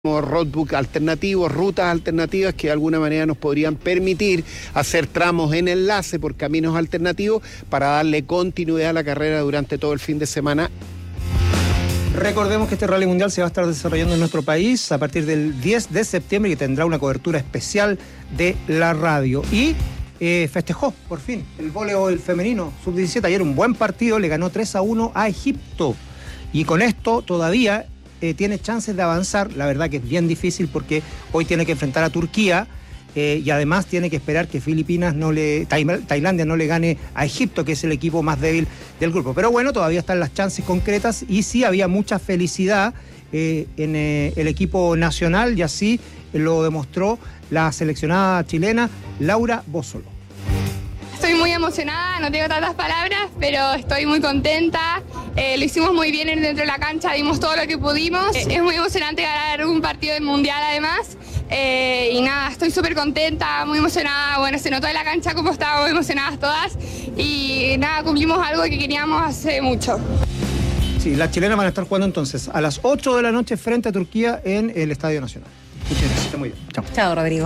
roadbook alternativos, rutas alternativas que de alguna manera nos podrían permitir hacer tramos en enlace por caminos alternativos para darle continuidad a la carrera durante todo el fin de semana. Recordemos que este Rally Mundial se va a estar desarrollando en nuestro país a partir del 10 de septiembre y tendrá una cobertura especial de la radio. Y festejó, por fin, el voleibol femenino sub-17. Ayer un buen partido, le ganó 3-1 a Egipto. Y con esto todavía tiene chances de avanzar. La verdad que es bien difícil porque hoy tiene que enfrentar a Turquía y además tiene que esperar que Tailandia no le gane a Egipto, que es el equipo más débil del grupo. Pero bueno, todavía están las chances concretas y sí había mucha felicidad en el equipo nacional y así lo demostró la seleccionada chilena Laura Bosolo. Estoy muy emocionada, no tengo tantas palabras, pero estoy muy contenta. Lo hicimos muy bien dentro de la cancha, dimos todo lo que pudimos. Es muy emocionante ganar un partido del Mundial además. Y nada, estoy súper contenta, muy emocionada. Bueno, se notó en la cancha como estábamos emocionadas todas. Y nada, cumplimos algo que queríamos hace mucho. Sí, las chilenas van a estar jugando entonces a las 8 de la noche frente a Turquía en el Estadio Nacional. Muchas gracias, está muy bien. Chao. Chao, Rodrigo.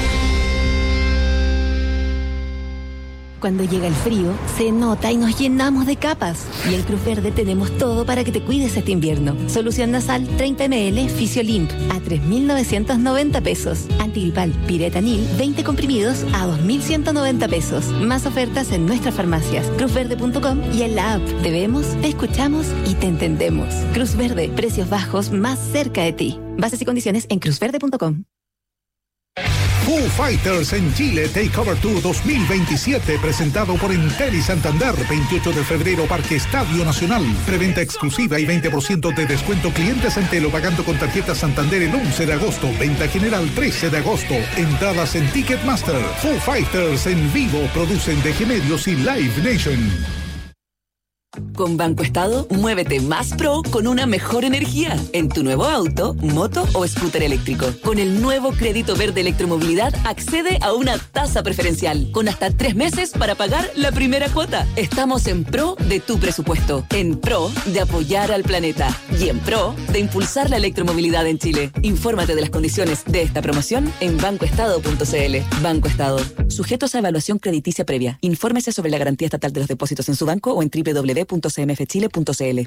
Cuando llega el frío, se nota y nos llenamos de capas. Y en Cruz Verde tenemos todo para que te cuides este invierno. Solución nasal 30 ml Fisiolimp a 3.990 pesos. Antigripal Piretanil 20 comprimidos a 2.190 pesos. Más ofertas en nuestras farmacias, cruzverde.com y en la app. Te vemos, te escuchamos y te entendemos. Cruz Verde, precios bajos más cerca de ti. Bases y condiciones en cruzverde.com. Foo Fighters en Chile Takeover Tour 2027, presentado por Entel y Santander, 28 de febrero, Parque Estadio Nacional. Preventa exclusiva y 20% de descuento clientes Entel o pagando con tarjeta Santander el 11 de agosto. Venta general 13 de agosto. Entradas en Ticketmaster. Foo Fighters en vivo, producen DG Medios y Live Nation. Con Banco Estado, muévete más pro con una mejor energía en tu nuevo auto, moto o scooter eléctrico. Con el nuevo crédito verde electromovilidad, accede a una tasa preferencial con hasta 3 meses para pagar la primera cuota. Estamos en pro de tu presupuesto, en pro de apoyar al planeta y en pro de impulsar la electromovilidad en Chile. Infórmate de las condiciones de esta promoción en bancoestado.cl. Banco Estado. Sujetos a evaluación crediticia previa. Infórmese sobre la garantía estatal de los depósitos en su banco o en www.cmfchile.cl.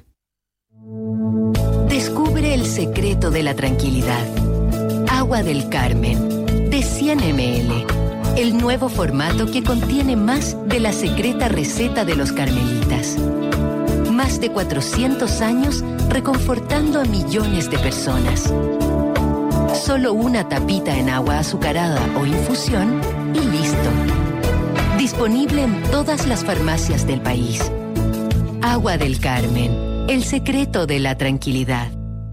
Descubre el secreto de la tranquilidad. Agua del Carmen, de 100 ml. El nuevo formato que contiene más de la secreta receta de los carmelitas. Más de 400 años reconfortando a millones de personas. Solo una tapita en agua azucarada o infusión y listo. Disponible en todas las farmacias del país. Agua del Carmen, el secreto de la tranquilidad.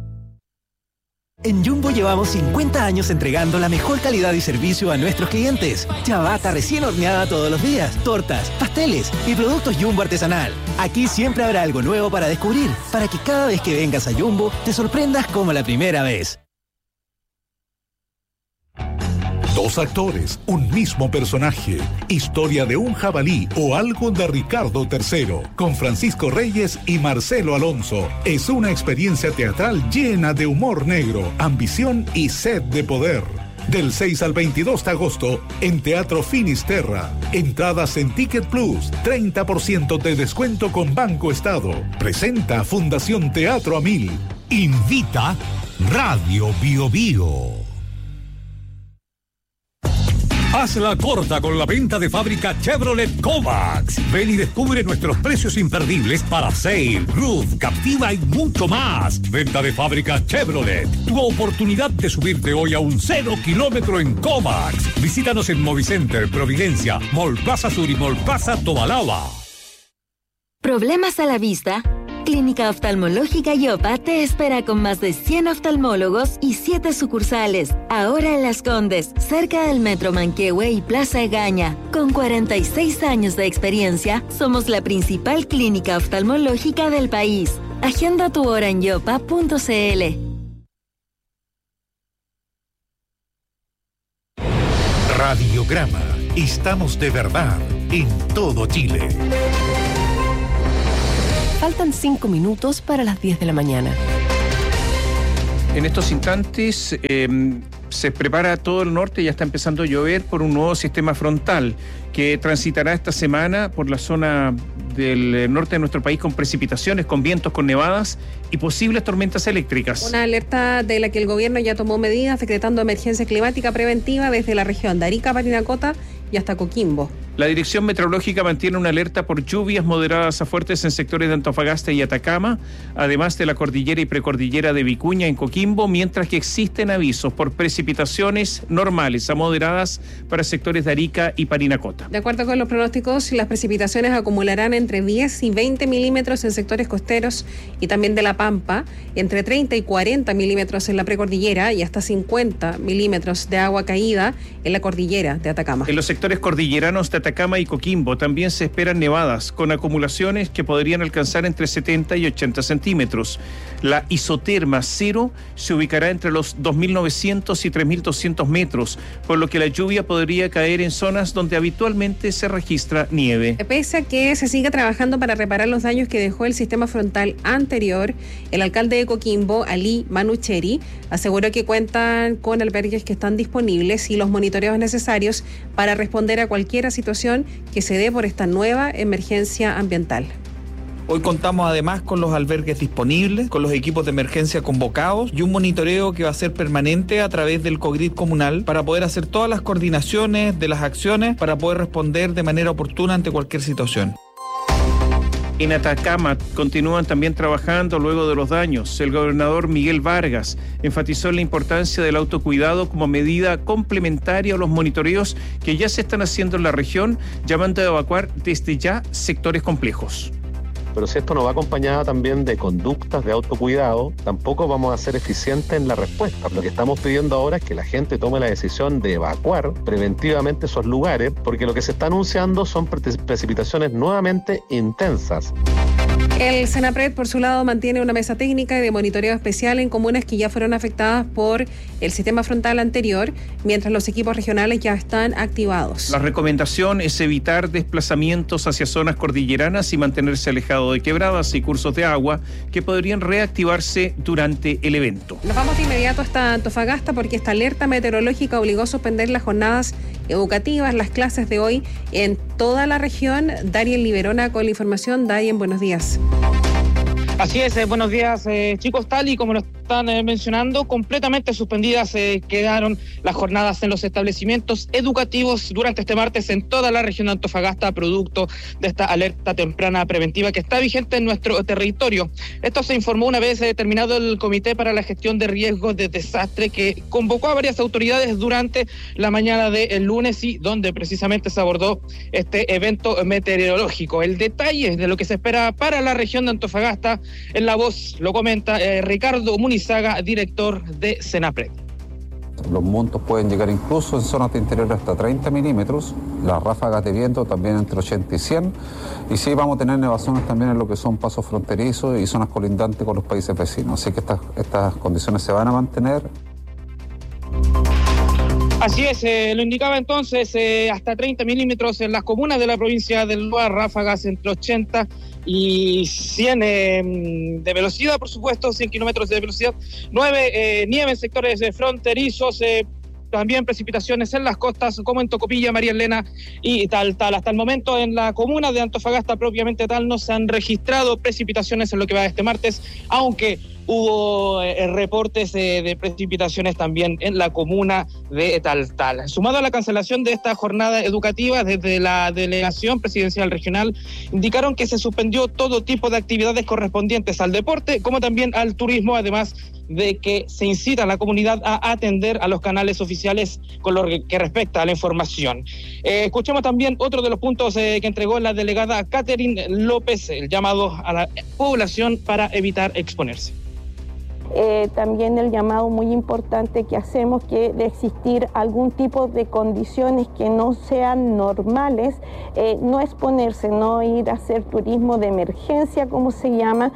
En Jumbo llevamos 50 años entregando la mejor calidad y servicio a nuestros clientes. Ciabatta recién horneada todos los días, tortas, pasteles y productos Jumbo artesanal. Aquí siempre habrá algo nuevo para descubrir, para que cada vez que vengas a Jumbo te sorprendas como la primera vez. 2 actores, un mismo personaje. Historia de un jabalí o algo de Ricardo III. Con Francisco Reyes y Marcelo Alonso. Es una experiencia teatral llena de humor negro, ambición y sed de poder. Del 6 al 22 de agosto en Teatro Finisterra. Entradas en Ticket Plus. 30% de descuento con Banco Estado. Presenta Fundación Teatro a 1000. Invita Radio Bio Bio. Hazla corta con la venta de fábrica Chevrolet Kovacs. Ven y descubre nuestros precios imperdibles para Sail, Roof, Captiva y mucho más. Venta de fábrica Chevrolet. Tu oportunidad de subirte hoy a un 0 kilómetro en Kovacs. Visítanos en Movicenter, Providencia, Mall Plaza Sur y Mall Plaza Tobalaba. ¿Problemas a la vista? Clínica Oftalmológica Yopa te espera con más de 100 oftalmólogos y 7 sucursales. Ahora en Las Condes, cerca del Metro Manquehue y Plaza Egaña. Con 46 años de experiencia, somos la principal clínica oftalmológica del país. Agenda tu hora en yopa.cl. Radiograma. Estamos de verdad en todo Chile. Faltan 5 minutos para las 10 de la mañana. En estos instantes se prepara todo el norte, ya está empezando a llover por un nuevo sistema frontal que transitará esta semana por la zona del norte de nuestro país con precipitaciones, con vientos, con nevadas y posibles tormentas eléctricas. Una alerta de la que el gobierno ya tomó medidas decretando emergencia climática preventiva desde la región de Arica, Parinacota y hasta Coquimbo. La Dirección Meteorológica mantiene una alerta por lluvias moderadas a fuertes en sectores de Antofagasta y Atacama, además de la cordillera y precordillera de Vicuña en Coquimbo, mientras que existen avisos por precipitaciones normales a moderadas para sectores de Arica y Parinacota. De acuerdo con los pronósticos, las precipitaciones acumularán entre 10 y 20 milímetros en sectores costeros y también de La Pampa, entre 30 y 40 milímetros en la precordillera y hasta 50 milímetros de agua caída en la cordillera de Atacama. En los sectores cordilleranos de Atacama y Coquimbo también se esperan nevadas con acumulaciones que podrían alcanzar entre 70 y 80 centímetros. La isoterma cero se ubicará entre los 2.900 y 3.200 metros, por lo que la lluvia podría caer en zonas donde habitualmente se registra nieve. Pese a que se sigue trabajando para reparar los daños que dejó el sistema frontal anterior, el alcalde de Coquimbo, Ali Manucheri, aseguró que cuentan con albergues que están disponibles y los monitoreos necesarios para responder a cualquier situación que se dé por esta nueva emergencia ambiental. Hoy contamos además con los albergues disponibles, con los equipos de emergencia convocados y un monitoreo que va a ser permanente a través del COGRID comunal para poder hacer todas las coordinaciones de las acciones para poder responder de manera oportuna ante cualquier situación. En Atacama continúan también trabajando luego de los daños. El gobernador Miguel Vargas enfatizó la importancia del autocuidado como medida complementaria a los monitoreos que ya se están haciendo en la región, llamando a evacuar desde ya sectores complejos. Pero si esto no va acompañado también de conductas de autocuidado, tampoco vamos a ser eficientes en la respuesta. Lo que estamos pidiendo ahora es que la gente tome la decisión de evacuar preventivamente esos lugares, porque lo que se está anunciando son precipitaciones nuevamente intensas. El Senapred, por su lado, mantiene una mesa técnica y de monitoreo especial en comunas que ya fueron afectadas por el sistema frontal anterior, mientras los equipos regionales ya están activados. La recomendación es evitar desplazamientos hacia zonas cordilleranas y mantenerse alejado de quebradas y cursos de agua que podrían reactivarse durante el evento. Nos vamos de inmediato hasta Antofagasta porque esta alerta meteorológica obligó a suspender las jornadas educativas, las clases de hoy en toda la región. Darien Liberona con la información. Darien, buenos días. Así es, buenos días chicos, tal y como lo están mencionando, completamente suspendidas quedaron las jornadas en los establecimientos educativos durante este martes en toda la región de Antofagasta, producto de esta alerta temprana preventiva que está vigente en nuestro territorio. Esto se informó una vez terminado el Comité para la Gestión de Riesgos de Desastre, que convocó a varias autoridades durante la mañana del lunes y donde precisamente se abordó este evento meteorológico. El detalle de lo que se espera para la región de Antofagasta, en La Voz lo comenta Ricardo Munizaga, director de Senapred. Los montos pueden llegar incluso en zonas de interior hasta 30 milímetros, las ráfagas de viento también entre 80 y 100, y sí vamos a tener nevaciones también en lo que son pasos fronterizos y zonas colindantes con los países vecinos, así que estas condiciones se van a mantener. Así es, lo indicaba entonces, hasta 30 milímetros en las comunas de la provincia del Loa, ráfagas entre 80 y 100 de velocidad, por supuesto, 100 kilómetros de velocidad, 9 nieve en sectores fronterizos, también precipitaciones en las costas como en Tocopilla, María Elena y tal. Hasta el momento en la comuna de Antofagasta propiamente tal no se han registrado precipitaciones en lo que va de este martes, aunque hubo reportes de precipitaciones también en la comuna de Tal. Sumado a la cancelación de esta jornada educativa, desde la Delegación Presidencial Regional indicaron que se suspendió todo tipo de actividades correspondientes al deporte como también al turismo, además de que se incita a la comunidad a atender a los canales oficiales con lo que respecta a la información. Escuchemos también otro de los puntos que entregó la delegada Catherine López, el llamado a la población para evitar exponerse. También el llamado muy importante que hacemos que de existir algún tipo de condiciones que no sean normales, no exponerse, no ir a hacer turismo de emergencia, como se llama.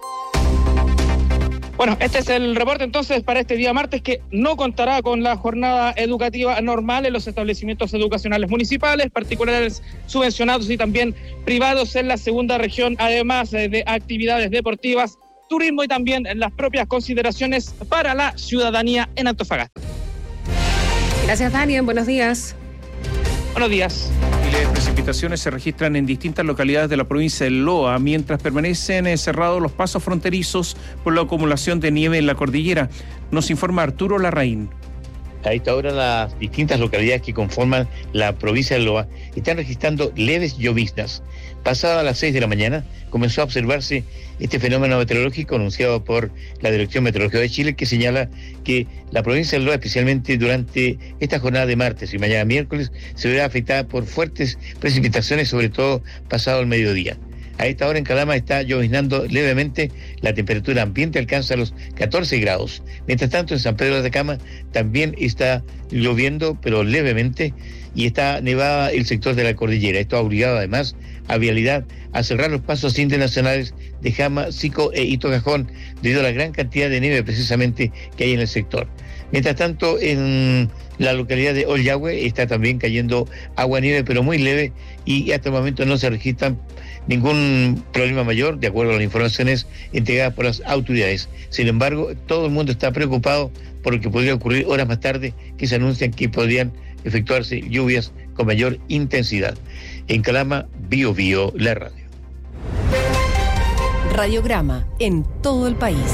Bueno, este es el reporte entonces para este día martes, que no contará con la jornada educativa normal en los establecimientos educacionales municipales, particulares subvencionados y también privados en la segunda región, además de actividades deportivas turismo y también las propias consideraciones para la ciudadanía en Antofagasta. Gracias, Daniel. Buenos días. Buenos días. Las precipitaciones se registran en distintas localidades de la provincia de Loa, mientras permanecen cerrados los pasos fronterizos por la acumulación de nieve en la cordillera. Nos informa Arturo Larraín. A esta hora las distintas localidades que conforman la provincia de Loa están registrando leves lloviznas. Pasada las 6 de la mañana comenzó a observarse este fenómeno meteorológico anunciado por la Dirección Meteorológica de Chile, que señala que la provincia de Loa, especialmente durante esta jornada de martes y mañana miércoles, se verá afectada por fuertes precipitaciones, sobre todo pasado el mediodía. A esta hora en Calama está lloviznando levemente, la temperatura ambiente alcanza los 14 grados. Mientras tanto, en San Pedro de Atacama también está lloviendo, pero levemente, y está nevada el sector de la cordillera. Esto ha obligado además a Vialidad a cerrar los pasos internacionales de Jama, Sico e Hito Cajón, debido a la gran cantidad de nieve precisamente que hay en el sector. Mientras tanto, en la localidad de Ollagüe está también cayendo agua-nieve, pero muy leve, y hasta el momento no se registran ningún problema mayor, de acuerdo a las informaciones entregadas por las autoridades. Sin embargo, todo el mundo está preocupado por lo que podría ocurrir horas más tarde, que se anuncian que podrían efectuarse lluvias con mayor intensidad. En Calama, Bio Bio, la radio. Radiograma en todo el país.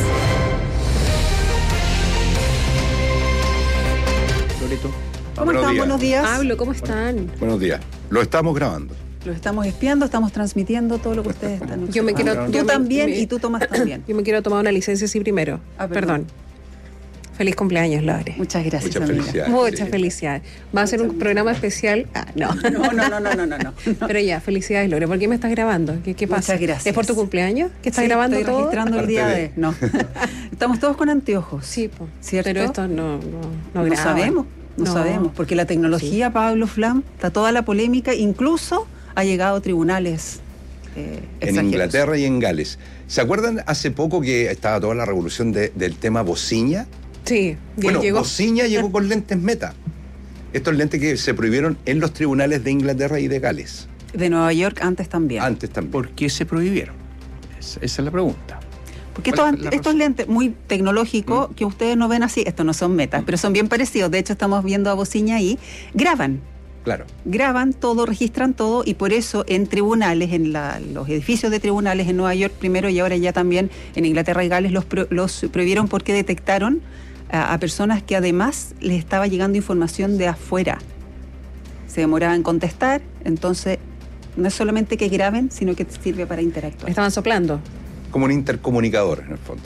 Loreto. ¿Cómo están? Buenos días. Pablo, ¿cómo están? Buenos días. Lo estamos grabando. Lo estamos espiando, estamos transmitiendo todo lo que ustedes están. Yo me quiero, tú también y tú Tomás también. Yo me quiero tomar una licencia así primero. Perdón. Feliz cumpleaños, Lore. Muchas gracias. Muchas felicidades. Muchas felicidades. ¿Va a ser un programa especial? No. No. Pero ya, felicidades, Lore. ¿Por qué me estás grabando? ¿Qué pasa? Muchas gracias. ¿Es por tu cumpleaños? ¿Que estás grabando estoy todo? registrando el día de... No. Estamos todos con anteojos. Sí, ¿cierto? Pero esto no sabemos. No sabemos, porque la tecnología, Pablo Flam, está toda la polémica, incluso ha llegado a tribunales en Inglaterra y en Gales. ¿Se acuerdan hace poco que estaba toda la revolución del tema bociña? Sí, bueno, llegó. Bociña llegó con lentes Meta. Estos lentes que se prohibieron en los tribunales de Inglaterra y de Gales. De Nueva York antes también. ¿Por qué se prohibieron? Esa es la pregunta. Porque estos lentes muy tecnológicos que ustedes no ven así, estos no son Metas, pero son bien parecidos. De hecho, estamos viendo a Bociña ahí. Graban. Claro. Graban todo, registran todo, y por eso en tribunales, en los edificios de tribunales en Nueva York primero y ahora ya también en Inglaterra y Gales los prohibieron porque detectaron a personas que además les estaba llegando información de afuera. Se demoraba en contestar, entonces no es solamente que graben, sino que sirve para interactuar. Estaban soplando. Como un intercomunicador, en el fondo.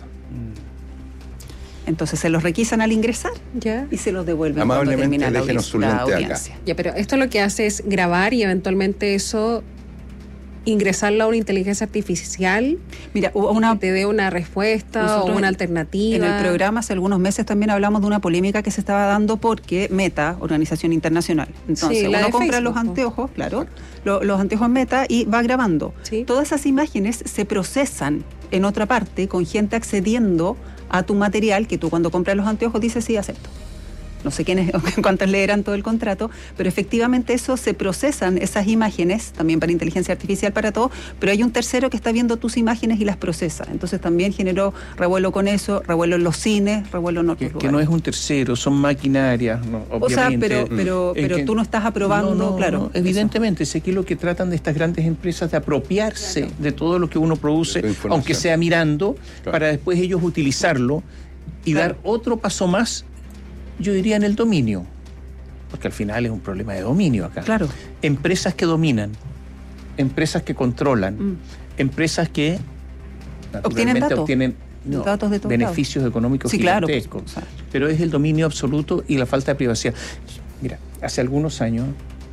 Entonces se los requisan al ingresar y se los devuelven amablemente. Cuando termina Déjenos su lente acá. Ya, pero esto lo que hace es grabar y eventualmente eso ingresarlo a una inteligencia artificial. Mira, que te dé una respuesta o una alternativa. En el programa hace algunos meses también hablamos de una polémica que se estaba dando porque Meta, organización internacional, entonces uno compra los anteojos, claro, los anteojos Meta, y va grabando. Todas esas imágenes se procesan en otra parte con gente accediendo a tu material, que tú cuando compras los anteojos dices sí, acepto. No sé cuántos leerán todo el contrato, pero efectivamente eso se procesan, esas imágenes, también para inteligencia artificial, para todo, pero hay un tercero que está viendo tus imágenes y las procesa. Entonces también generó revuelo con eso, revuelo en los cines, revuelo en otros lugares. Que no es un tercero, son maquinarias, obviamente. O sea, pero tú no estás aprobando, claro. No, evidentemente, sé que lo que tratan de estas grandes empresas de apropiarse de todo lo que uno produce, aunque sea mirando, para después ellos utilizarlo y dar otro paso más, yo diría, en el dominio, porque al final es un problema de dominio acá. Claro. Empresas que dominan, empresas que controlan, empresas que obtienen datos de beneficios económicos gigantescos. Claro, pero es el dominio absoluto y la falta de privacidad. Mira, hace algunos años,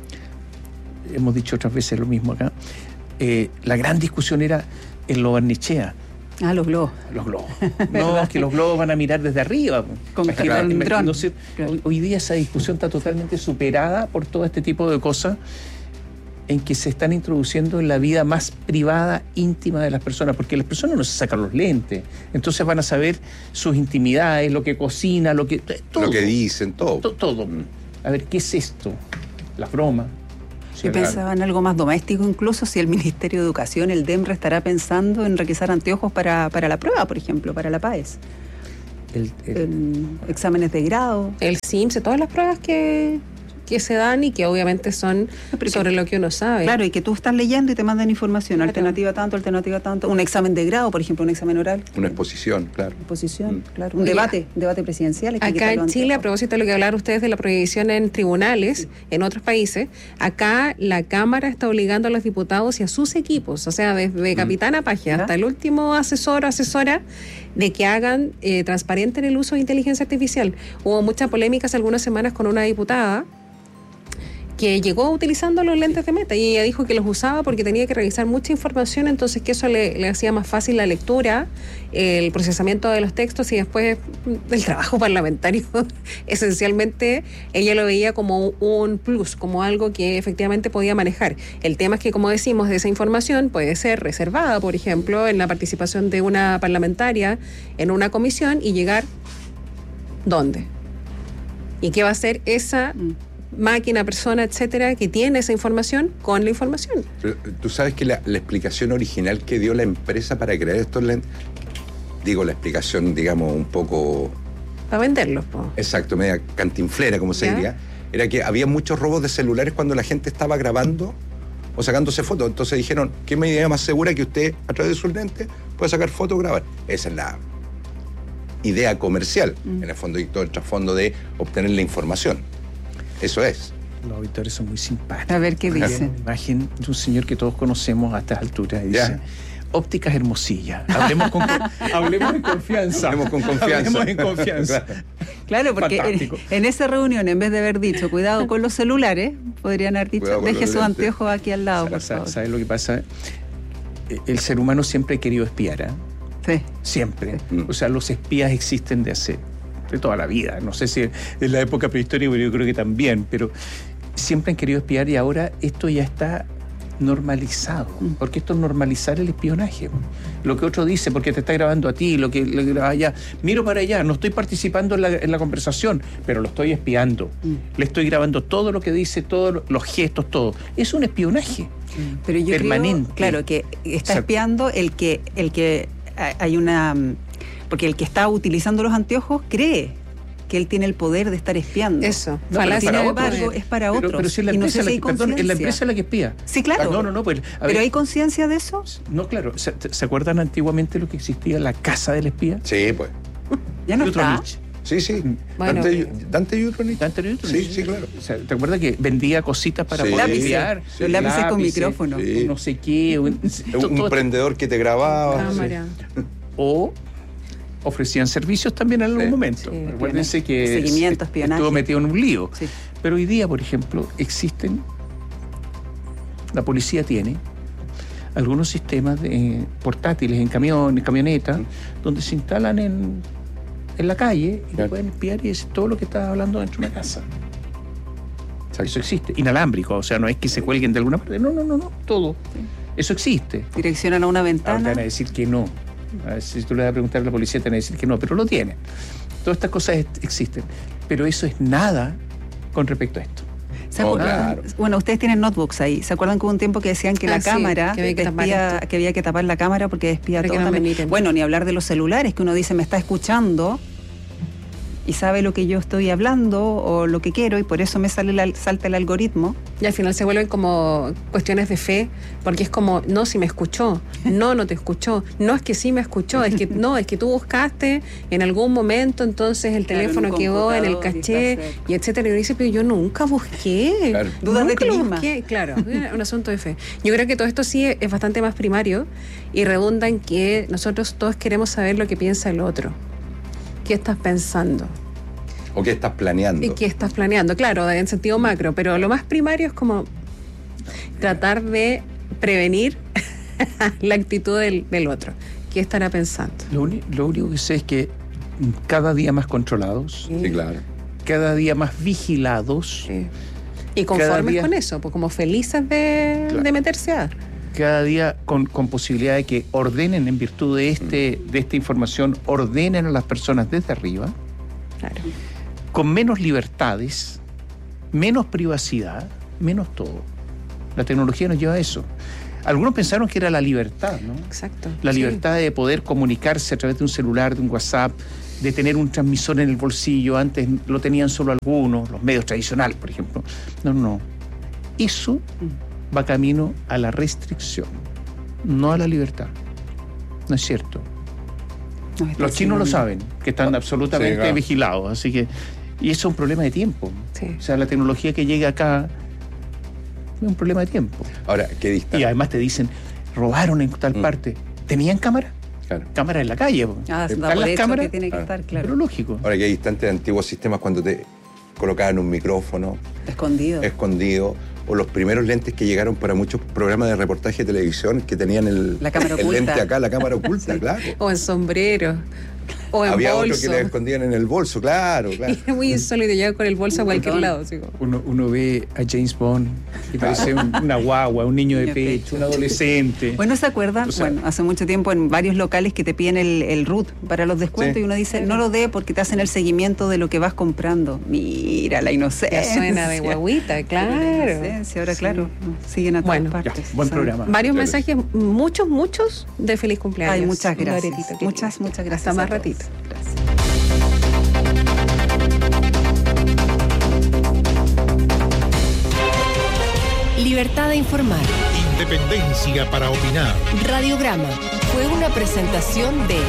hemos dicho otras veces lo mismo acá, la gran discusión era en Lo Barnechea. Los globos. Los globos. No, es que los globos van a mirar desde arriba. Con un dron. Hoy día esa discusión está totalmente superada por todo este tipo de cosas en que se están introduciendo en la vida más privada, íntima de las personas, porque las personas no se sacan los lentes, entonces van a saber sus intimidades, lo que cocina, todo. Lo que dicen, todo. Todo. A ver, ¿qué es esto? Las bromas. Yo pensaba en algo más doméstico, incluso si el Ministerio de Educación, el DEMRE, estará pensando en requisar anteojos para la prueba, por ejemplo, para la PAES. Exámenes de grado. El CIMSE, todas las pruebas que se dan y que obviamente son sobre lo que uno sabe. Claro, y que tú estás leyendo y te mandan información, claro. alternativa tanto, un examen de grado, por ejemplo, un examen oral. Una exposición, claro. Claro. Un debate presidencial. Acá en Chile, a propósito de lo que hablaron ustedes de la prohibición en tribunales, en otros países, acá la Cámara está obligando a los diputados y a sus equipos, o sea, desde capitán a paje hasta el último asesor o asesora, de que hagan transparente el uso de inteligencia artificial. Hubo mucha polémica hace algunas semanas con una diputada que llegó utilizando los lentes de Meta y ella dijo que los usaba porque tenía que revisar mucha información, entonces que eso le hacía más fácil la lectura, el procesamiento de los textos y después el trabajo parlamentario. Esencialmente ella lo veía como un plus, como algo que efectivamente podía manejar. El tema es que, como decimos, de esa información puede ser reservada, por ejemplo, en la participación de una parlamentaria en una comisión y llegar ¿dónde? ¿Y qué va a hacer esa máquina, persona, etcétera, que tiene esa información con la información? Pero, tú sabes que la explicación original que dio la empresa para crear estos lentes, digo, la explicación, digamos, un poco... Para venderlos, po. Exacto, media cantinflera, como se diría, era que había muchos robos de celulares cuando la gente estaba grabando o sacándose fotos. Entonces dijeron, ¿qué medida más segura que usted, a través de sus lentes, puede sacar fotos o grabar? Esa es la idea comercial, en el fondo, y todo el trasfondo de obtener la información. Eso es. Los auditores son muy simpáticos. A ver qué dice. Una imagen de un señor que todos conocemos a estas alturas. Dice, Ópticas Hermosilla. Hablemos en confianza. Hablemos en confianza. Claro, porque en esa reunión, en vez de haber dicho, cuidado con los celulares, podrían haber dicho, deje sus anteojos aquí al lado, por favor. ¿Sabes lo que pasa? El ser humano siempre ha querido espiar, ¿eh? Sí. Siempre. O sea, los espías existen de toda la vida. No sé si en la época prehistórica, pero yo creo que también, pero siempre han querido espiar y ahora esto ya está normalizado, porque esto es normalizar el espionaje. Lo que otro dice, porque te está grabando a ti, lo que graba allá, miro para allá, no estoy participando en la conversación, pero lo estoy espiando. Le estoy grabando todo lo que dice, todos los gestos, todo. Es un espionaje pero yo permanente. Creo, claro, que está espiando el que hay una... Porque el que está utilizando los anteojos cree que él tiene el poder de estar espiando. Eso. No, sin embargo, es para otros. Pero si la empresa, es la empresa la que espía. Sí, claro. No. Pues, ¿Pero hay conciencia de eso? No, claro. ¿Se acuerdan antiguamente lo que existía, la casa del espía? Sí, pues. Ya no está. Sí. Bueno, Dante Yutronich. Sí, claro. O sea, ¿te acuerdas que vendía cositas para poder espiar? Los lápices con micrófono. No sé qué. Un prendedor que te grababa. Cámara. O ofrecían servicios también en algún momento. Recuérdense que seguimiento, espionaje. Estuvo metido en un lío. Sí. Pero hoy día, por ejemplo, la policía tiene algunos sistemas portátiles en camionetas, donde se instalan en la calle y pueden espiar y es todo lo que está hablando dentro de una casa. Eso existe. Inalámbrico, o sea, no es que se cuelguen de alguna parte. No, todo. Eso existe. Direccionan a una ventana. Ahora te van a decir que no. A ver, si tú le vas a preguntar a la policía, te van a decir que no, pero lo tienen. Todas estas cosas existen. Pero eso es nada con respecto a esto. Claro. Bueno, ustedes tienen notebooks ahí. ¿Se acuerdan que hubo un tiempo que decían que la cámara, que había que tapar la cámara porque espía todo también? Bueno, ni hablar de los celulares, que uno dice, me está escuchando y sabe lo que yo estoy hablando o lo que quiero y por eso me salta el algoritmo. Y al final se vuelven como cuestiones de fe, porque es como, no, si me escuchó, no te escuchó, no es que sí me escuchó, es que no, es que tú buscaste en algún momento, entonces el teléfono quedó en el caché y etcétera. Y uno dice, pero yo nunca busqué. Claro. Dudas de ti misma. Claro, un asunto de fe. Yo creo que todo esto sí es bastante más primario y redunda en que nosotros todos queremos saber lo que piensa el otro. ¿Qué estás pensando? ¿O qué estás planeando? ¿Y qué estás planeando? Claro, en sentido macro, pero lo más primario es como tratar de prevenir la actitud del otro. ¿Qué estará pensando? Lo único que sé es que cada día más controlados. Sí, claro. Cada día más vigilados. Sí. Y conformes con eso, pues como felices de meterse a... Cada día con posibilidad de que ordenen en virtud de esta información, ordenen a las personas desde arriba. Claro. Con menos libertades, menos privacidad, menos todo. La tecnología nos lleva a eso. Algunos pensaron que era la libertad, ¿no? Exacto. La libertad de poder comunicarse a través de un celular, de un WhatsApp, de tener un transmisor en el bolsillo. Antes lo tenían solo algunos, los medios tradicionales, por ejemplo. No. Eso va camino a la restricción, no a la libertad. No es cierto. Los chinos lo saben, que están absolutamente vigilados, así que... Y eso es un problema de tiempo. Sí. O sea, la tecnología que llega acá es un problema de tiempo. Ahora, ¿qué distante? Y además te dicen, robaron en tal parte. ¿Tenían cámara? Claro. Cámara en la calle. ¿Están las cámaras? Que tiene que estar, claro. Pero lógico. Ahora, que distante de antiguos sistemas cuando te colocaban un micrófono. Escondido. O los primeros lentes que llegaron para muchos programas de reportaje de televisión que tenían la cámara el lente acá, la cámara oculta, claro. O en sombrero. O en Había bolso. otro que le escondían en el bolso, claro. Es muy insólito, llegar con el bolso a cualquier lado. Así como. Uno ve a James Bond y parece una guagua, un niño de pecho, un adolescente. Bueno, ¿se acuerdan? Hace mucho tiempo en varios locales que te piden el RUT para los descuentos y uno dice, no lo dé porque te hacen el seguimiento de lo que vas comprando. Mira, la inocencia. Ya suena de guaguita, claro. La inocencia, ahora claro, siguen a todas partes. Buen programa. Varios mensajes, muchos de feliz cumpleaños. Ay, muchas gracias. Muchas gracias. Hasta más ratito. Gracias. Libertad de informar. Independencia para opinar. Radiograma fue una presentación de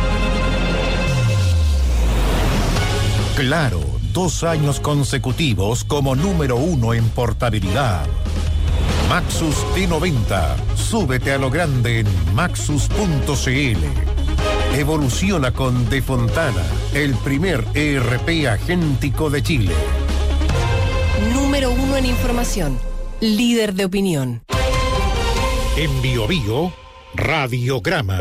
Claro, 2 años consecutivos como número 1 en portabilidad. Maxus T90. Súbete a lo grande en maxus.cl. Evoluciona con De Fontana, el primer ERP agéntico de Chile. Número 1 en información, líder de opinión. En BioBio, Radiograma.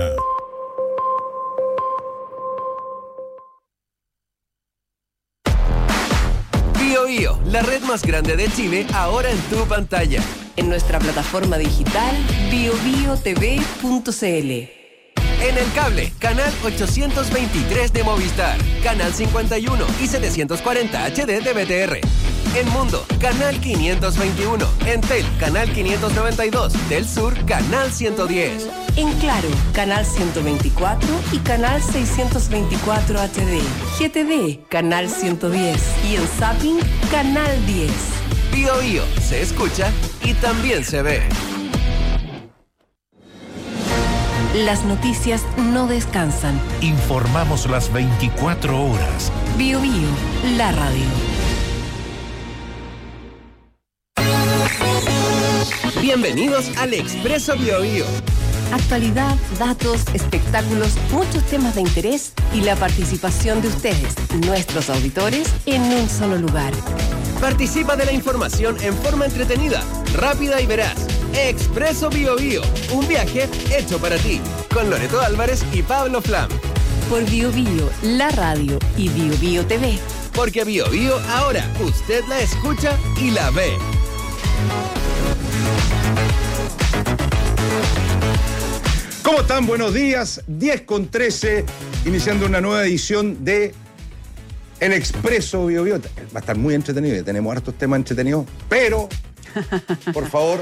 BioBio, la red más grande de Chile, ahora en tu pantalla. En nuestra plataforma digital biobiotv.cl. En el cable, canal 823 de Movistar, canal 51 y 740 HD de BTR. En Mundo, canal 521. En Tel, canal 592. Del Sur, canal 110. En Claro, canal 124 y canal 624 HD. GTD, canal 110. Y en Zapping, canal 10. BioBio, se escucha y también se ve. Las noticias no descansan. Informamos las 24 horas. BioBio, la radio. Bienvenidos al Expreso BioBio. Actualidad, datos, espectáculos, muchos temas de interés y la participación de ustedes, nuestros auditores, en un solo lugar. Participa de la información en forma entretenida, rápida y veraz. Expreso BioBio, un viaje hecho para ti, con Loreto Álvarez y Pablo Flam. Por BioBio, la radio y BioBio TV. Porque BioBio ahora usted la escucha y la ve. ¿Cómo están? Buenos días, 10:13, iniciando una nueva edición de El Expreso BioBio. Va a estar muy entretenido, tenemos hartos temas entretenidos, pero, por favor,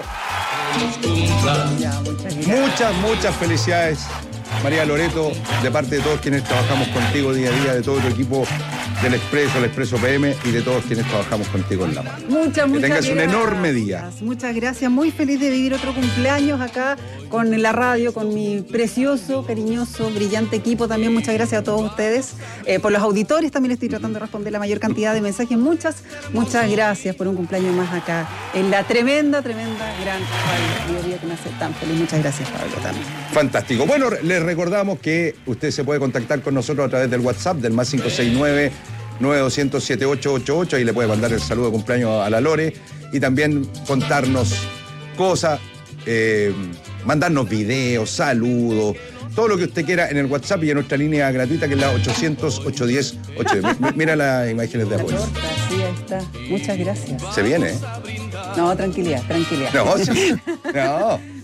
muchas felicidades, María Loreto, de parte de todos quienes trabajamos contigo día a día, de todo tu equipo del Expreso, el Expreso PM y de todos quienes trabajamos contigo en la mano. Muchas que tengas gracias. un enorme día. Muchas gracias, muy feliz de vivir otro cumpleaños acá con la radio, con mi precioso, cariñoso, brillante equipo. También muchas gracias a todos ustedes. Por los auditores también estoy tratando de responder la mayor cantidad de mensajes. Muchas gracias por un cumpleaños más acá en la tremenda, gran radio que me hace tan feliz. Muchas gracias, Pablo, también. Fantástico. Bueno, les recordamos que usted se puede contactar con nosotros a través del WhatsApp del más 569-9200-7888. Ahí le puede mandar el saludo de cumpleaños a la Lore y también contarnos cosas, mandarnos videos, saludos, todo lo que usted quiera en el WhatsApp y en nuestra línea gratuita que es la 800-810-810. Mira las imágenes de apoyo. Sí, ahí está. Muchas gracias. Se viene, ¿eh? No, tranquilidad. No,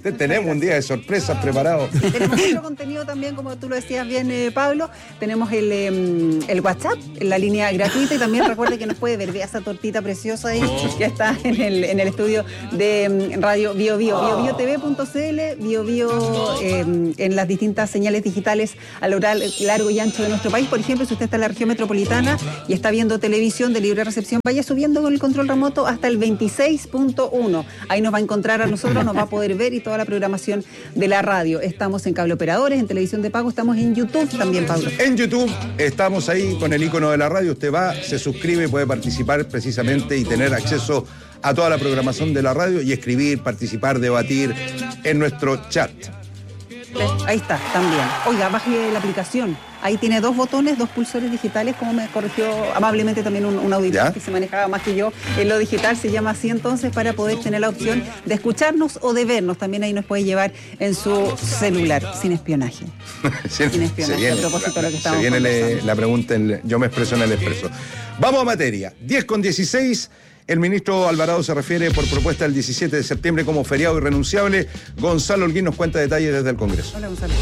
Tenemos un día de sorpresas preparado. Tenemos otro contenido también, como tú lo decías bien, Pablo. Tenemos el WhatsApp, la línea gratuita, y también recuerde que nos puede ver, vea esa tortita preciosa ahí, que está en el estudio de Radio Bio Bio, biobio.tv.cl, Bio Bio en las distintas señales digitales a lo largo y ancho de nuestro país. Por ejemplo, si usted está en la región metropolitana y está viendo televisión de libre recepción, vaya subiendo con el control remoto hasta el 26.1. Ahí nos va a encontrar a nosotros, nos va a poder ver, y toda la programación de la radio. Estamos en cable operadores, en televisión de pago, estamos en YouTube también, Pablo. En YouTube estamos ahí con el icono de la radio. Usted va, se suscribe, puede participar precisamente y tener acceso a toda la programación de la radio y escribir, participar, debatir en nuestro chat. Ahí está, también. Oiga, baje la aplicación. Ahí tiene 2 botones, 2 pulsores digitales, como me corrigió amablemente también un auditor que se manejaba más que yo. En lo digital se llama así, entonces, para poder tener la opción de escucharnos o de vernos. También ahí nos puede llevar en su celular, sin espionaje. Sin espionaje, a propósito de lo que estamos conversando. Se viene la pregunta, yo me expreso en el expreso. Vamos a materia. 10:16. El ministro Alvarado se refiere por propuesta del 17 de septiembre como feriado irrenunciable. Gonzalo Holguín nos cuenta detalles desde el Congreso. Hola, Gonzalo.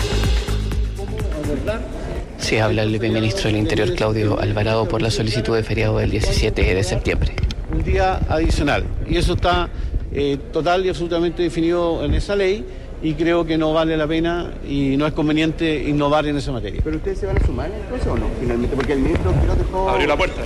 Sí, habla el ministro del Interior, Claudio Alvarado, por la solicitud de feriado del 17 de septiembre. Un día adicional, y eso está total y absolutamente definido en esa ley, y creo que no vale la pena y no es conveniente innovar en esa materia. ¿Pero ustedes se van a sumar entonces o no, finalmente? Porque el ministro Quiroz dejó... Abrió la puerta.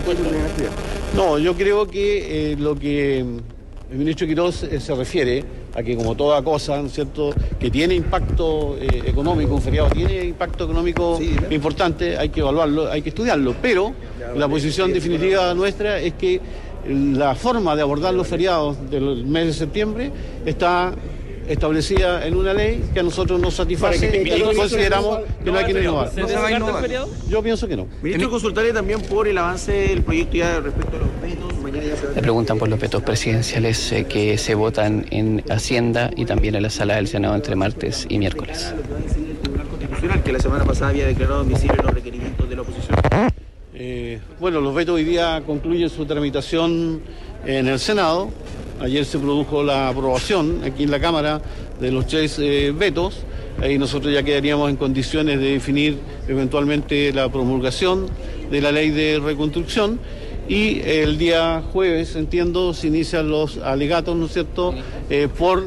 No, yo creo que lo que el ministro Quiroz se refiere a que, como toda cosa, ¿no es cierto?, que tiene impacto económico, un feriado tiene impacto económico importante, hay que evaluarlo, hay que estudiarlo, pero la posición definitiva nuestra es que la forma de abordar los feriados del mes de septiembre está establecida en una ley que a nosotros nos satisface y consideramos que no hay que innovar. ¿No se va a innovar? Yo pienso que no. Ministro, consultaré también por el avance del proyecto ya respecto a los vetos. Mañana ya se va a... Le preguntan por los vetos presidenciales que se votan en Hacienda y también en la sala del Senado entre martes y miércoles. Lo que va a decidir el Tribunal Constitucional, que la semana pasada había declarado admisibles los requerimientos de la oposición. Bueno, los vetos hoy día concluyen su tramitación en el Senado. Ayer se produjo la aprobación aquí en la Cámara de los 3 vetos. Ahí nosotros ya quedaríamos en condiciones de definir eventualmente la promulgación de la ley de reconstrucción. Y el día jueves, entiendo, se inician los alegatos, ¿no es cierto?, por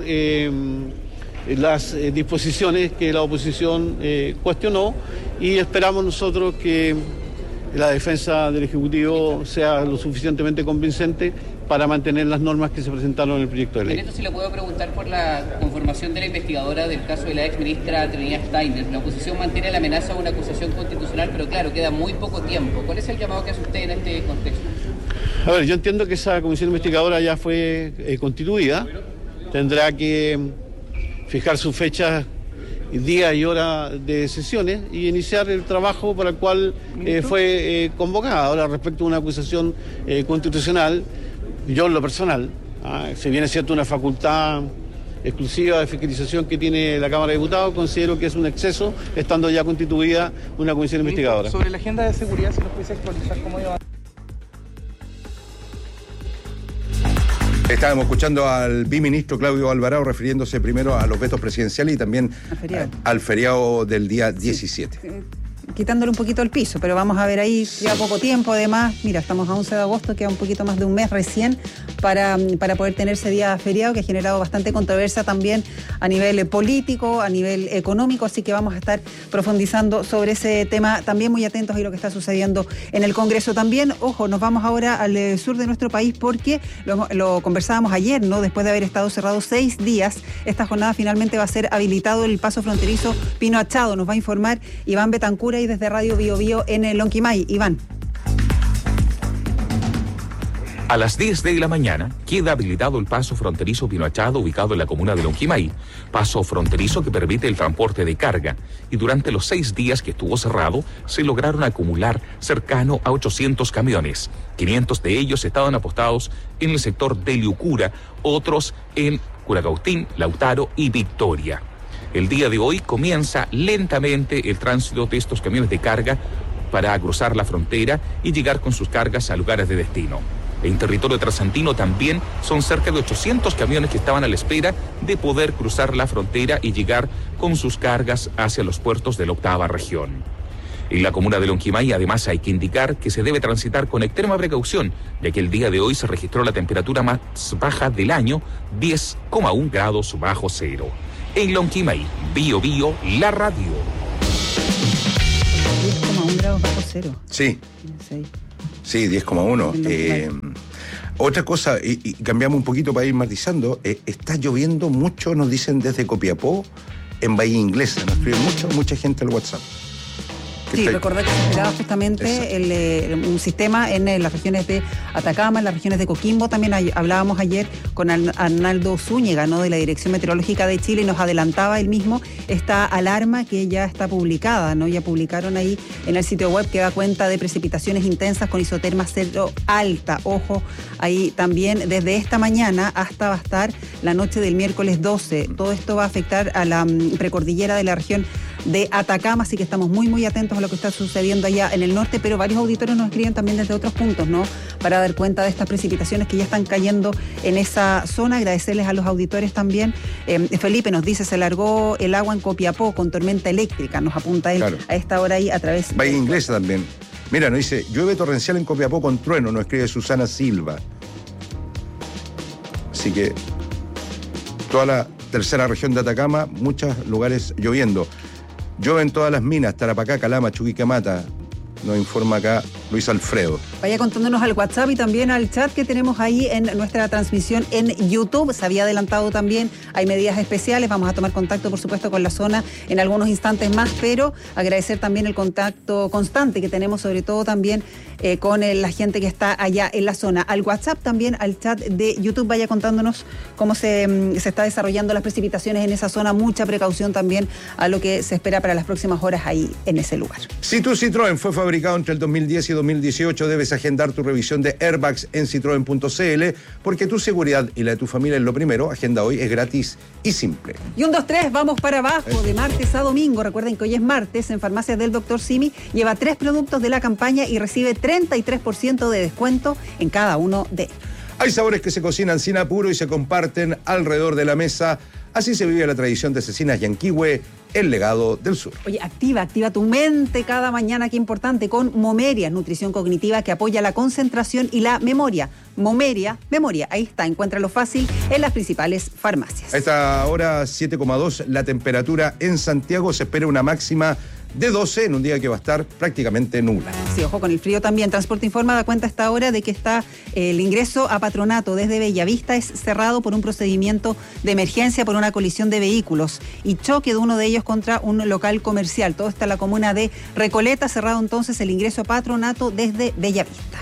las disposiciones que la oposición cuestionó, y esperamos nosotros que la defensa del Ejecutivo sea lo suficientemente convincente para mantener las normas que se presentaron en el proyecto de ley. En esto, si le puedo preguntar por la conformación de la investigadora del caso de la ex ministra Trinidad Steiner. La oposición mantiene la amenaza de una acusación constitucional, pero claro, queda muy poco tiempo. ¿Cuál es el llamado que hace usted en este contexto? A ver, yo entiendo que esa comisión investigadora ya fue constituida. Tendrá que fijar sus fechas, día y hora de sesiones y iniciar el trabajo para el cual fue convocada. Ahora, respecto a una acusación constitucional, yo en lo personal, si bien es cierto una facultad exclusiva de fiscalización que tiene la Cámara de Diputados, considero que es un exceso, estando ya constituida una comisión investigadora. Sobre la agenda de seguridad, si nos pudiese actualizar cómo iba. Estábamos escuchando al biministro Claudio Alvarado refiriéndose primero a los vetos presidenciales y también al feriado del día 17. Quitándole un poquito el piso, pero vamos a ver ahí, ya poco tiempo además. Mira, estamos a 11 de agosto, queda un poquito más de un mes recién para poder tener ese día feriado, que ha generado bastante controversia también a nivel político, a nivel económico, así que vamos a estar profundizando sobre ese tema, también muy atentos a lo que está sucediendo en el Congreso también. Ojo, nos vamos ahora al sur de nuestro país porque lo conversábamos ayer, ¿no? Después de haber estado cerrado 6 días, esta jornada finalmente va a ser habilitado el paso fronterizo Pino Achado. Nos va a informar Iván Betancura y desde Radio Bio Bio en el Lonquimay. Iván. A las 10 de la mañana queda habilitado el paso fronterizo Pino Achado, ubicado en la comuna de Lonquimay. Paso fronterizo que permite el transporte de carga. Y durante los 6 días que estuvo cerrado, se lograron acumular cercano a 800 camiones. 500 de ellos estaban apostados en el sector de Liucura, otros en Curacautín, Lautaro y Victoria. El día de hoy comienza lentamente el tránsito de estos camiones de carga para cruzar la frontera y llegar con sus cargas a lugares de destino. En territorio trasandino también son cerca de 800 camiones que estaban a la espera de poder cruzar la frontera y llegar con sus cargas hacia los puertos de la 8ª región. En la comuna de Lonquimay, además, hay que indicar que se debe transitar con extrema precaución, ya que el día de hoy se registró la temperatura más baja del año, 10,1 grados bajo cero. En Lonquimay, Bio Bio, la radio. 10,1 grados bajo cero. Sí. Sí, 10,1. Otra cosa, y cambiamos un poquito para ir matizando, está lloviendo mucho, nos dicen desde Copiapó, en Bahía Inglesa. Nos escribe mucha gente al WhatsApp. Sí, recordar que se esperaba justamente un sistema en las regiones de Atacama, en las regiones de Coquimbo. También hablábamos ayer con Arnaldo Zúñiga, ¿no?, de la Dirección Meteorológica de Chile, y nos adelantaba él mismo esta alarma que ya está publicada, ¿no? Ya publicaron ahí en el sitio web, que da cuenta de precipitaciones intensas con isoterma cero alta. Ojo, ahí también desde esta mañana hasta va a estar la noche del miércoles 12. Todo esto va a afectar a la precordillera de la región de Atacama, así que estamos muy atentos a lo que está sucediendo allá en el norte, pero varios auditores nos escriben también desde otros puntos, ¿no?, para dar cuenta de estas precipitaciones que ya están cayendo en esa zona. Agradecerles a los auditores también. Felipe nos dice, se largó el agua en Copiapó con tormenta eléctrica, nos apunta él, claro, a esta hora ahí a través Bahía Inglesa también. Mira, nos dice, llueve torrencial en Copiapó con trueno, nos escribe Susana Silva. Así que toda la tercera región de Atacama, muchos lugares lloviendo. Llueve en todas las minas, Tarapacá, Calama, Chuquicamata, nos informa acá Luis Alfredo. Vaya contándonos al WhatsApp y también al chat que tenemos ahí en nuestra transmisión en YouTube. Se había adelantado también, hay medidas especiales, vamos a tomar contacto por supuesto con la zona en algunos instantes más, pero agradecer también el contacto constante que tenemos, sobre todo también con la gente que está allá en la zona. Al WhatsApp también, al chat de YouTube, vaya contándonos cómo se está desarrollando las precipitaciones en esa zona. Mucha precaución también a lo que se espera para las próximas horas ahí en ese lugar. Si tu Citroën fue fabricado entre el 2010 y 2018, debes agendar tu revisión de airbags en citroen.cl, porque tu seguridad y la de tu familia es lo primero. Agenda hoy, es gratis y simple. Y 1, 2, 3, vamos para abajo, de martes a domingo. Recuerden que hoy es martes, en Farmacias del Dr. Simi lleva 3 productos de la campaña y recibe 33% de descuento en cada uno de ellos. Hay sabores que se cocinan sin apuro y se comparten alrededor de la mesa. Así se vive la tradición de Cecinas Yanquihue, el legado del sur. Oye, activa tu mente cada mañana, qué importante, con Momeria, nutrición cognitiva que apoya la concentración y la memoria. Momeria, memoria, ahí está, encuéntralo fácil en las principales farmacias. A esta hora 7,2 la temperatura en Santiago, se espera una máxima de 12 en un día que va a estar prácticamente nula. Sí, ojo con el frío también. Transporte Informa da cuenta a esta hora de que está el ingreso a Patronato desde Bellavista es cerrado por un procedimiento de emergencia por una colisión de vehículos y choque de uno de ellos contra un local comercial. Todo está en la comuna de Recoleta, cerrado entonces el ingreso a Patronato desde Bellavista.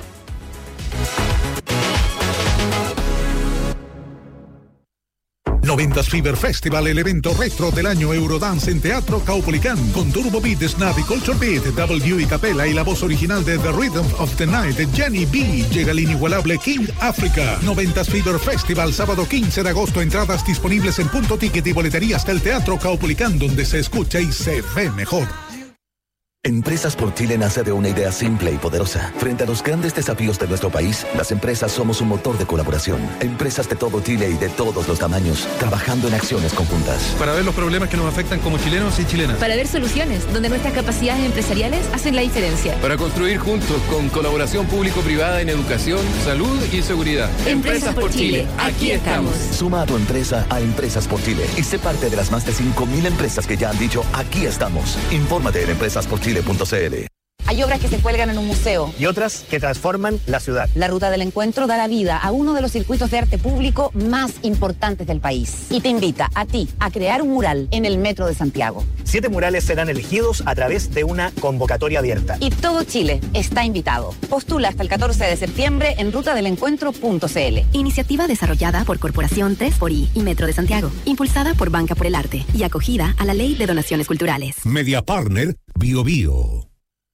Noventas Fever Festival, el evento retro del año Eurodance en Teatro Caupolicán, con Turbo Beat, Snap y Culture Beat, W y Capella y la voz original de The Rhythm of the Night, Jenny B. Llega el inigualable King Africa. Noventas Fever Festival, sábado 15 de agosto, entradas disponibles en Punto Ticket y boleterías del Teatro Caupolicán, donde se escucha y se ve mejor. Empresas por Chile nace de una idea simple y poderosa. Frente a los grandes desafíos de nuestro país, las empresas somos un motor de colaboración. Empresas de todo Chile y de todos los tamaños, trabajando en acciones conjuntas. Para ver los problemas que nos afectan como chilenos y chilenas. Para ver soluciones donde nuestras capacidades empresariales hacen la diferencia. Para construir juntos con colaboración público-privada en educación, salud y seguridad. Empresas por Chile, aquí estamos. Suma a tu empresa a Empresas por Chile y sé parte de las más de 5.000 empresas que ya han dicho aquí estamos. Infórmate en empresasporchile.cl. Hay obras que se cuelgan en un museo. Y otras que transforman la ciudad. La Ruta del Encuentro da la vida a uno de los circuitos de arte público más importantes del país. Y te invita a ti a crear un mural en el Metro de Santiago. 7 murales serán elegidos a través de una convocatoria abierta. Y todo Chile está invitado. Postula hasta el 14 de septiembre en rutadelencuentro.cl. Iniciativa desarrollada por Corporación 3xI y Metro de Santiago. Impulsada por Banca por el Arte y acogida a la Ley de Donaciones Culturales. Media Partner, Bio Bio.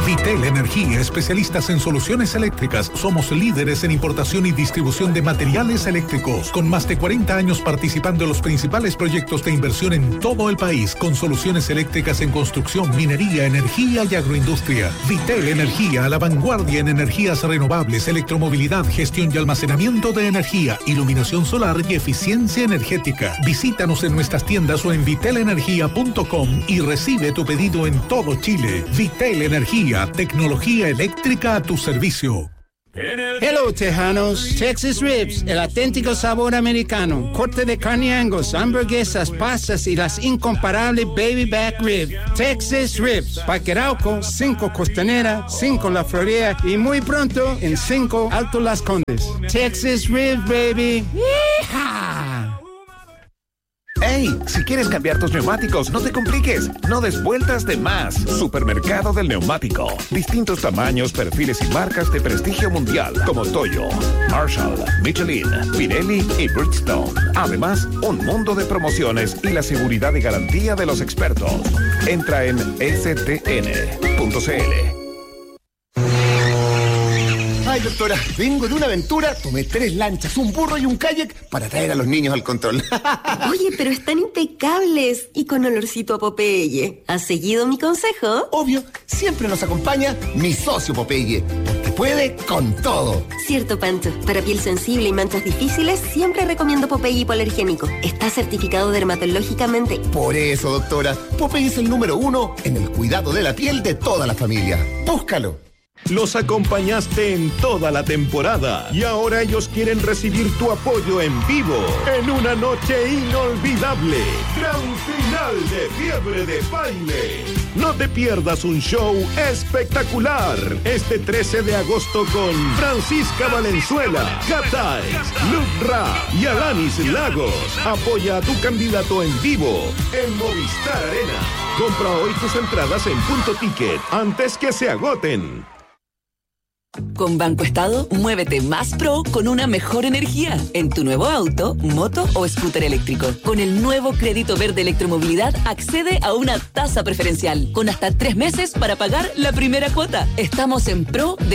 Vitel Energía, especialistas en soluciones eléctricas. Somos líderes en importación y distribución de materiales eléctricos, con más de 40 años participando en los principales proyectos de inversión en todo el país, con soluciones eléctricas en construcción, minería, energía y agroindustria. Vitel Energía, a la vanguardia en energías renovables, electromovilidad, gestión y almacenamiento de energía, iluminación solar y eficiencia energética. Visítanos en nuestras tiendas o en vitelenergia.com y recibe tu pedido en todo Chile. Vitel Energía, tecnología eléctrica a tu servicio. Hello, Tejanos. Texas Ribs, el auténtico sabor americano. Corte de carne Angus, hamburguesas, pastas y las incomparables Baby Back Rib. Texas Ribs. Parque Arauco, 5 Costanera, 5 La Florida y muy pronto en 5 Alto Las Condes. Texas Ribs, baby. ¡Yeehaw! ¡Ey! Si quieres cambiar tus neumáticos, no te compliques. No des vueltas de más. Supermercado del Neumático. Distintos tamaños, perfiles y marcas de prestigio mundial como Toyo, Marshall, Michelin, Pirelli y Bridgestone. Además, un mundo de promociones y la seguridad y garantía de los expertos. Entra en stn.cl. Ay, doctora, vengo de una aventura, tomé 3 lanchas, un burro y un kayak para traer a los niños al control. Oye, pero están impecables y con olorcito a Popeye. ¿Has seguido mi consejo? Obvio, siempre nos acompaña mi socio Popeye, porque puede con todo. Cierto, Pancho. Para piel sensible y manchas difíciles, siempre recomiendo Popeye hipoalergénico. Está certificado dermatológicamente. Por eso, doctora, Popeye es el número 1 en el cuidado de la piel de toda la familia. Búscalo. Los acompañaste en toda la temporada y ahora ellos quieren recibir tu apoyo en vivo en una noche inolvidable. Gran final de Fiebre de Baile. No te pierdas un show espectacular este 13 de agosto con Francisca Valenzuela, Gatay, Luke Ra y Alanis Lagos. Apoya a tu candidato en vivo en Movistar Arena. Compra hoy tus entradas en Punto Ticket antes que se agoten. Con Banco Estado, muévete más pro con una mejor energía en tu nuevo auto, moto o scooter eléctrico. Con el nuevo crédito verde electromovilidad, accede a una tasa preferencial con hasta 3 meses para pagar la primera cuota. Estamos en pro de